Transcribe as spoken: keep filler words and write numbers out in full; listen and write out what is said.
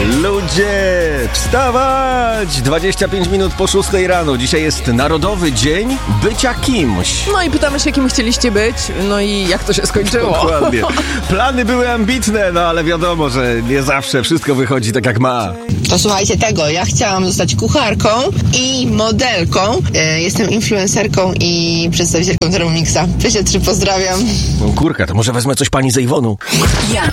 Ludzie, wstawać! dwadzieścia pięć minut po szóstej rano. Dzisiaj jest Narodowy Dzień Bycia Kimś. No i pytamy się, kim chcieliście być, no i jak to się skończyło. Dokładnie. Plany były ambitne, no ale wiadomo, że nie zawsze wszystko wychodzi tak jak ma. To słuchajcie tego, ja chciałam zostać kucharką i modelką. E, jestem influencerką i przedstawicielką Thermomixa. Przecież trzy pozdrawiam. No kurka, to może wezmę coś pani z Ejwonu. Jak